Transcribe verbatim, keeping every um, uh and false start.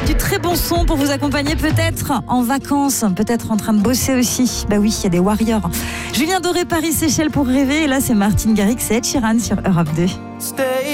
Du très bon son pour vous accompagner peut-être en vacances, peut-être en train de bosser aussi. Bah oui, il y a des warriors. Julien Doré, Paris Seychelles pour rêver. Et là, c'est Martin Garrix et Ed Sheeran sur Europe deux. Stay